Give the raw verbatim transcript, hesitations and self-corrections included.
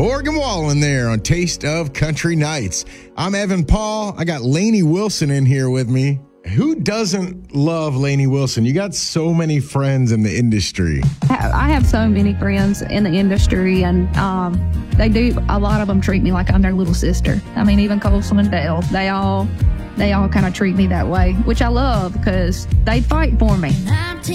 Morgan Wallen there on Taste of Country Nights. I'm Evan Paul. I got Lainey Wilson in here with me. Who doesn't love Lainey Wilson? You got so many friends in the industry. I have so many friends in the industry, and um, they do, a lot of them treat me like I'm their little sister. I mean, even Colson and Dale, they all, they all kind of treat me that way, which I love because they fight for me.